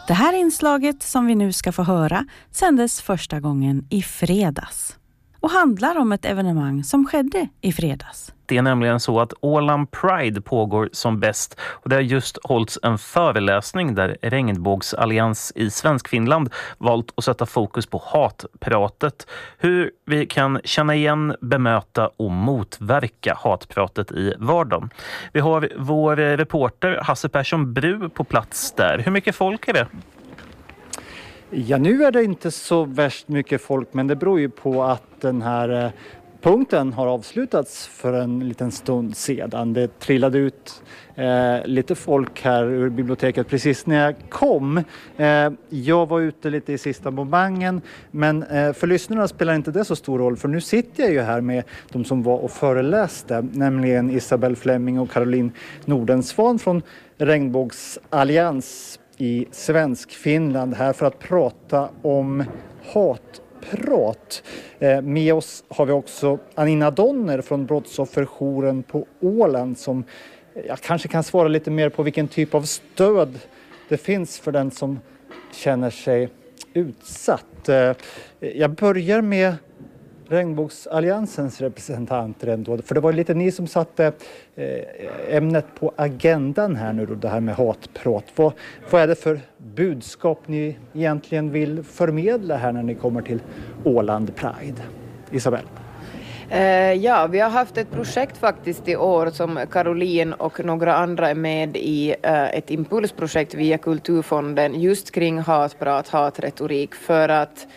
Det här inslaget som vi nu ska få höra sändes första gången i fredags och handlar om ett evenemang som skedde i fredags. Det är nämligen så att Åland Pride pågår som bäst och det har just hållits en föreläsning där Regnbågsallians i Svenskfinland valt att sätta fokus på hatpratet. Hur vi kan känna igen, bemöta och motverka hatpratet i vardagen. Vi har vår reporter Hasse Persson Bru på plats där. Hur mycket folk är det? Ja, nu är det inte så värst mycket folk, men det beror ju på att den här punkten har avslutats för en liten stund sedan. Det trillade ut lite folk här ur biblioteket precis när jag kom. Jag var ute lite i sista momangen, men för lyssnarna spelar inte det så stor roll, för nu sitter jag ju här med de som var och föreläste, nämligen Isabelle Fleming och Caroline Nordensvan från Regnbågsallians i Svenskfinland här för att prata om hatprat. Med oss har vi också Anina Donner från brottsofferjouren på Åland som kanske kan svara lite mer på vilken typ av stöd det finns för den som känner sig utsatt. Jag börjar med Regnbågsalliansens representanter ändå, för det var lite ni som satte ämnet på agendan här nu då, det här med hatprat. Vad är det för budskap ni egentligen vill förmedla här när ni kommer till Åland Pride? Isabelle? Ja, vi har haft ett projekt faktiskt i år som Caroline och några andra är med i, ett impulsprojekt via Kulturfonden just kring hatprat, hatretorik, för att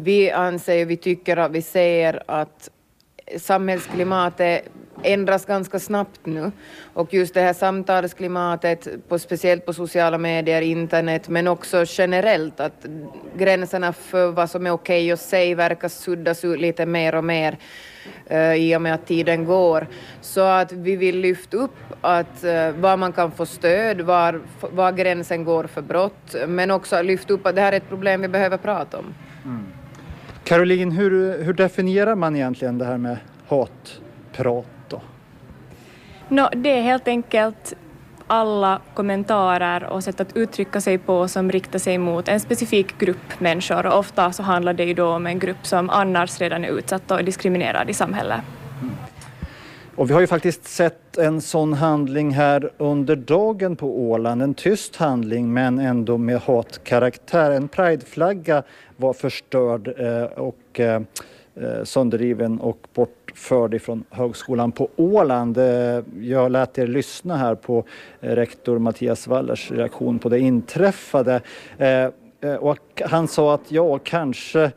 vi tycker att vi ser att samhällsklimatet ändras ganska snabbt nu, och just det här samtalsklimatet speciellt på sociala medier, internet, men också generellt att gränserna för vad som är okej att säga verkar suddas ut lite mer och mer i och med att tiden går. Så att vi vill lyfta upp att var man kan få stöd, var gränsen går för brott, men också lyfta upp att det här är ett problem vi behöver prata om. Caroline, hur definierar man egentligen det här med hatprat då? Det är helt enkelt alla kommentarer och sätt att uttrycka sig på som riktar sig mot en specifik grupp människor. Och ofta så handlar det ju då om en grupp som annars redan är utsatt och diskriminerad i samhället. Och vi har ju faktiskt sett en sån handling här under dagen på Åland. En tyst handling men ändå med hatkaraktär. En prideflagga var förstörd och sönderriven och bortförd ifrån högskolan på Åland. Jag lät er lyssna här på rektor Mattias Wallers reaktion på det inträffade. Och han sa att kanske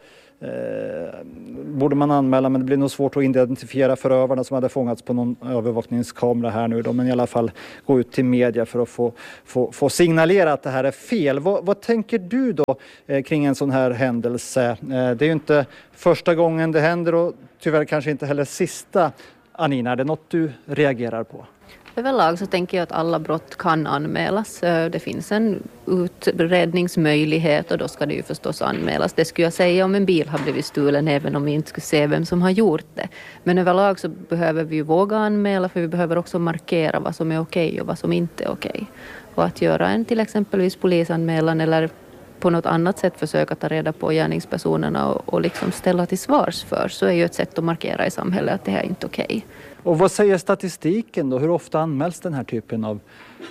borde man anmäla, men det blir nog svårt att identifiera förövarna som hade fångats på någon övervakningskamera här nu då, men i alla fall gå ut till media för att få signalera att det här är fel. Vad tänker du då kring en sån här händelse? Det är ju inte första gången det händer och tyvärr kanske inte heller sista. Anina, är det något du reagerar på? Överlag så tänker jag att alla brott kan anmälas. Det finns en utredningsmöjlighet och då ska det ju förstås anmälas. Det skulle jag säga om en bil har blivit stulen även om vi inte skulle se vem som har gjort det. Men överlag så behöver vi ju våga anmäla, för vi behöver också markera vad som är okej och vad som inte är okej. Och att göra en till exempelvis polisanmälan eller på något annat sätt försöka ta reda på gärningspersonerna och liksom ställa till svars för, så är ju ett sätt att markera i samhället att det här är inte okej. Och vad säger statistiken då? Hur ofta anmäls den här typen av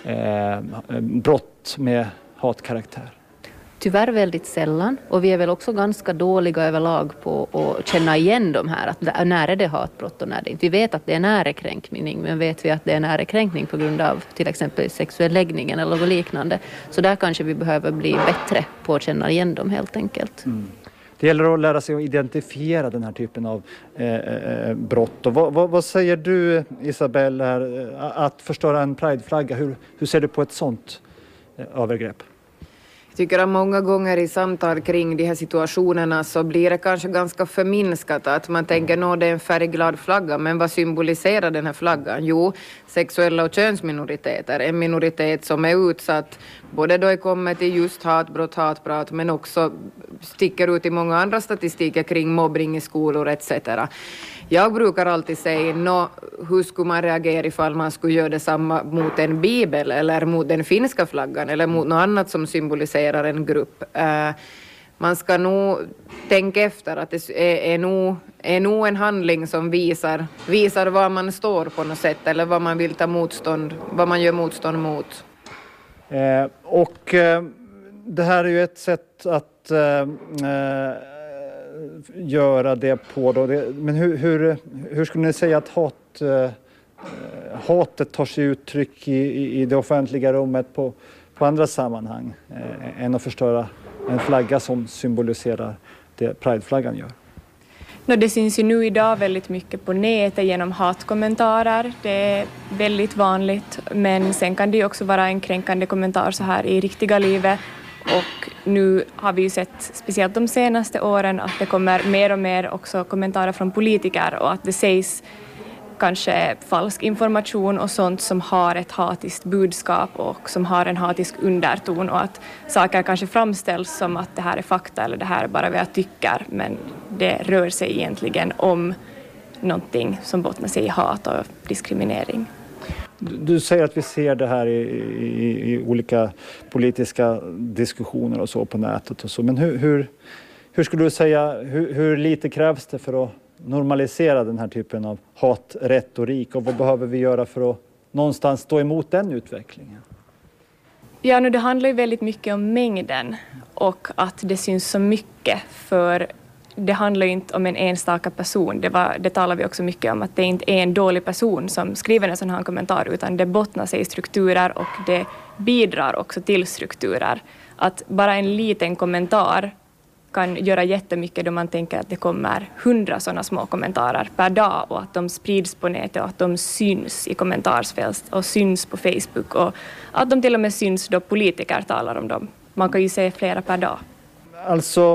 brott med hatkaraktär? Tyvärr väldigt sällan, och vi är väl också ganska dåliga överlag på att känna igen de här, att när är det hatbrott och när det inte. Vi vet att det är en ärekränkning, men vet vi att det är en ärekränkning på grund av till exempel sexuell läggning eller något liknande. Så där kanske vi behöver bli bättre på att känna igen dem helt enkelt. Det gäller att lära sig att identifiera den här typen av brott. Och vad säger du, Isabelle, här, att förstöra en prideflagga? Hur ser du på ett sånt övergrepp? Jag tycker att många gånger i samtal kring de här situationerna så blir det kanske ganska förminskat att man tänker det är en färgglad flagga, men vad symboliserar den här flaggan? Jo, sexuella och könsminoriteter, en minoritet som är utsatt både då det kommer till just hatprat, men också sticker ut i många andra statistiker kring mobbning i skolor etc. Jag brukar alltid säga, hur skulle man reagera ifall man skulle göra detsamma mot en bibel eller mot den finska flaggan eller mot något annat som symboliserar symboliserar en grupp. Man ska nog tänka efter att det är nog en handling som visar var man står på något sätt eller vad man vill ta motstånd, vad man gör motstånd mot. Det här är ju ett sätt att göra det på då. Men hur skulle ni säga att hatet tar sig uttryck i det offentliga rummet på andra sammanhang än att förstöra en flagga som symboliserar det Pride-flaggan gör? Det syns ju nu idag väldigt mycket på nätet genom hatkommentarer. Det är väldigt vanligt, men sen kan det ju också vara en kränkande kommentar så här i riktiga livet. Och nu har vi ju sett, speciellt de senaste åren, att det kommer mer och mer också kommentarer från politiker och att det sägs kanske falsk information och sånt som har ett hatiskt budskap och som har en hatisk underton och att saker kanske framställs som att det här är fakta eller det här är bara vad jag tycker, men det rör sig egentligen om någonting som bottnar sig i hat och diskriminering. Du säger att vi ser det här i olika politiska diskussioner och så på nätet och så, men hur skulle du säga, hur lite krävs det för att normalisera den här typen av hatretorik och vad behöver vi göra för att någonstans stå emot den utvecklingen? Ja, det handlar ju väldigt mycket om mängden och att det syns så mycket, för det handlar ju inte om en enstaka person. Det talar vi också mycket om, att det inte är en dålig person som skriver en sån här kommentar, utan det bottnar sig i strukturer och det bidrar också till strukturer. Att bara en liten kommentar kan göra jättemycket då man tänker att det kommer 100 sådana små kommentarer per dag och att de sprids på nätet och att de syns i kommentarsfält och syns på Facebook och att de till och med syns då politiker talar om dem. Man kan ju se flera per dag. Alltså,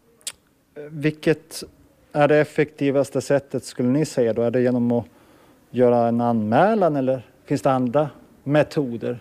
vilket är det effektivaste sättet skulle ni säga då? Är det genom att göra en anmälan eller finns det andra metoder?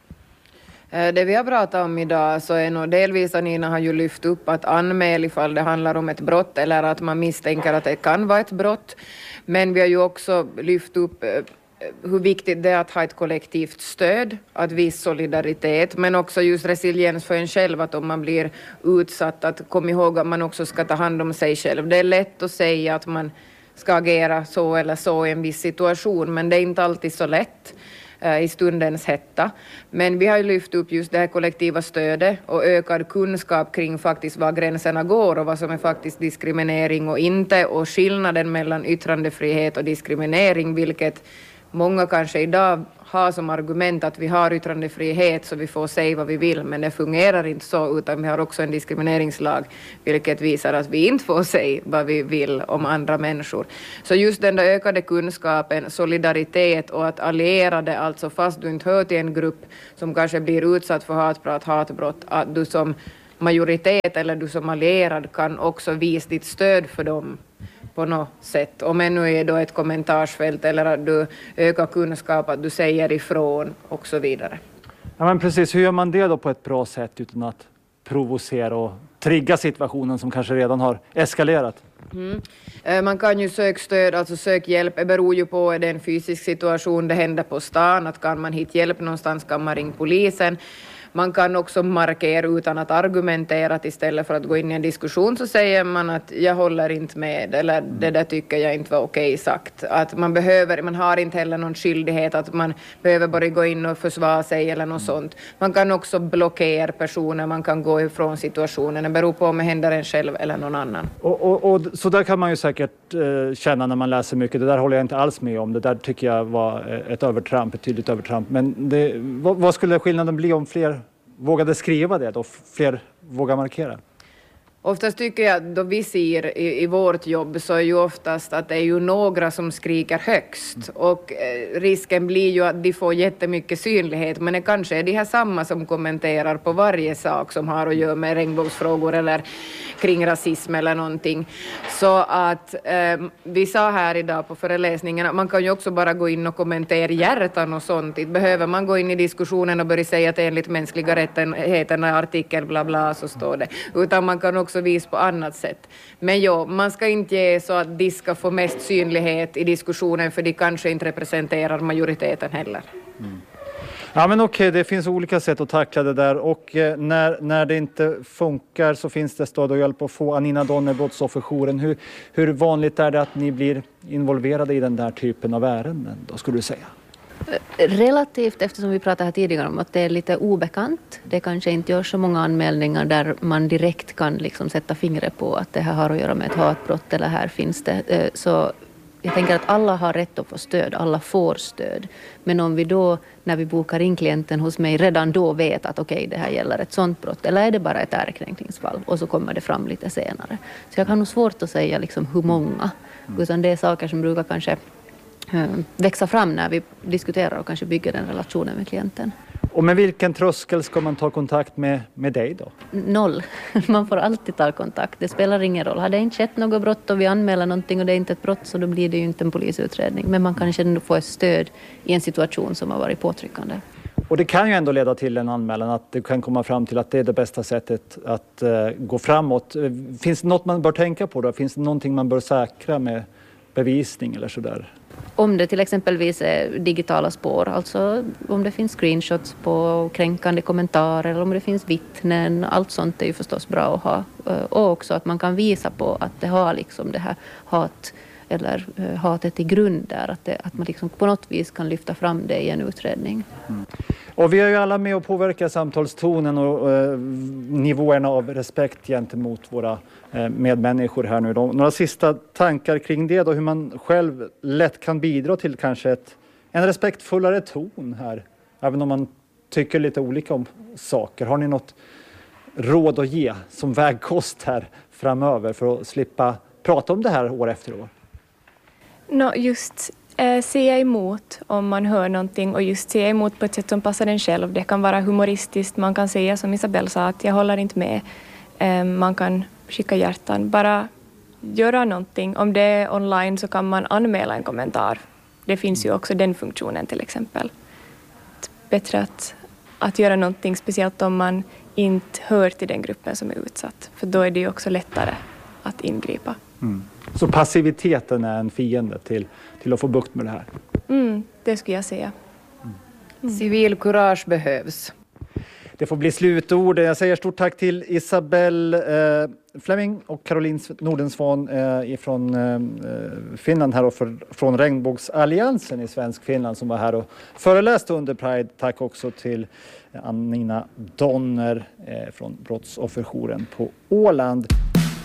Det vi har pratat om idag så är nog delvis att Nina har ju lyft upp att anmäl ifall det handlar om ett brott eller att man misstänker att det kan vara ett brott. Men vi har ju också lyft upp hur viktigt det är att ha ett kollektivt stöd, att visa solidaritet, men också just resiliens för en själv, att om man blir utsatt, att komma ihåg att man också ska ta hand om sig själv. Det är lätt att säga att man ska agera så eller så i en viss situation, men det är inte alltid så lätt i stundens hetta. Men vi har ju lyft upp just det här kollektiva stödet och ökad kunskap kring faktiskt var gränserna går och vad som är faktiskt diskriminering och inte, och skillnaden mellan yttrandefrihet och diskriminering, vilket många kanske idag har som argument att vi har yttrandefrihet så vi får säga vad vi vill, men det fungerar inte så, utan vi har också en diskrimineringslag vilket visar att vi inte får säga vad vi vill om andra människor. Så just den där ökade kunskapen, solidaritet och att alliera det, alltså fast du inte hör till en grupp som kanske blir utsatt för hatprat, hatbrott, att du som majoritet eller du som allierad kan också visa ditt stöd för dem på något sätt. Om ännu är då ett kommentarsfält eller att du ökar kunskap, att du säger ifrån och så vidare. Ja, men precis, hur gör man det då på ett bra sätt utan att provocera och trigga situationen som kanske redan har eskalerat? Man kan ju söka stöd, alltså söka hjälp. Det beror ju på, är det en fysisk situation, det händer på stan, att kan man hitta hjälp någonstans kan man ringa polisen. Man kan också markera utan att argumentera, att istället för att gå in i en diskussion så säger man att jag håller inte med eller det där tycker jag inte var okej sagt. Att man har inte heller någon skyldighet att man behöver bara gå in och försvara sig eller något sånt. Man kan också blockera personer, man kan gå ifrån situationen. Det beror på om det händer en själv eller någon annan. Och så där kan man ju säkert känna när man läser mycket. Det där håller jag inte alls med om. Det där tycker jag var ett övertramp, ett tydligt övertramp. Men vad skulle skillnaden bli om fler vågade skriva det då, fler vågar markera? Oftast tycker jag att då vi ser i vårt jobb så är ju oftast att det är ju några som skriker högst och risken blir ju att de får jättemycket synlighet, men det kanske är de här samma som kommenterar på varje sak som har att göra med regnbågsfrågor eller kring rasism eller någonting. Så att vi sa här idag på föreläsningen att man kan ju också bara gå in och kommentera hjärtan och sånt. Inte behöver man gå in i diskussionen och börja säga att enligt mänskliga rättigheterna artikel bla bla så står det, utan man kan också vis på annat sätt. Men jo, man ska inte ge så att de ska få mest synlighet i diskussionen, för de kanske inte representerar majoriteten heller. Ja, men okej, det finns olika sätt att tackla det där och när det inte funkar så finns det stöd och hjälp att få. Anina Donner, Brottsofferjouren, hur vanligt är det att ni blir involverade i den där typen av ärenden då, skulle du säga? Relativt, eftersom vi pratade här tidigare om att det är lite obekant. Det kanske inte görs så många anmälningar där man direkt kan liksom sätta fingret på att det här har att göra med ett hatbrott eller här finns det. Så jag tänker att alla har rätt att få stöd, alla får stöd. Men om vi då, när vi bokar in klienten hos mig, redan då vet att okej, det här gäller ett sånt brott. Eller är det bara ett ärekränkningsfall och så kommer det fram lite senare. Så jag kan nog svårt att säga liksom hur många. Utan det är saker som brukar kanske växa fram när vi diskuterar och kanske bygger den relationen med klienten. Och med vilken tröskel ska man ta kontakt med dig då? 0. Man får alltid ta kontakt. Det spelar ingen roll. Har det inte skett något brott och vi anmäler någonting och det är inte ett brott så då blir det ju inte en polisutredning. Men man kanske ändå får ett stöd i en situation som har varit påtryckande. Och det kan ju ändå leda till en anmälan att det kan komma fram till att det är det bästa sättet att gå framåt. Finns det något man bör tänka på då? Finns det någonting man bör säkra med bevisning eller sådär? Om det till exempelvis är digitala spår, alltså om det finns screenshots på kränkande kommentarer eller om det finns vittnen, allt sånt är ju förstås bra att ha. Och också att man kan visa på att det har liksom det här hatet i grund där, att man liksom på något vis kan lyfta fram det i en utredning. Mm. Och vi är ju alla med att påverka samtalstonen och nivåerna av respekt gentemot våra medmänniskor här nu. Några sista tankar kring det då, hur man själv lätt kan bidra till kanske en respektfullare ton här, även om man tycker lite olika om saker. Har ni något råd att ge som vägkost här framöver för att slippa prata om det här år efter år? Just säga emot om man hör någonting och just säga emot på ett sätt som passar en själv. Det kan vara humoristiskt, man kan säga som Isabelle sa att jag håller inte med. Man kan skicka hjärtan, bara göra någonting. Om det är online så kan man anmäla en kommentar. Det finns ju också den funktionen till exempel. Bättre att göra någonting, speciellt om man inte hör till den gruppen som är utsatt. För då är det ju också lättare att ingripa. Mm. Så passiviteten är en fiende till att få bukt med det här? Det skulle jag säga. Civil kurage behövs. Det får bli slutord. Jag säger stort tack till Isabelle Fleming och Caroline Nordensvan från Finland här och från Regnbågsalliansen i Svensk Finland som var här och föreläste under Pride. Tack också till Anina Donner från Brottsofferjouren på Åland.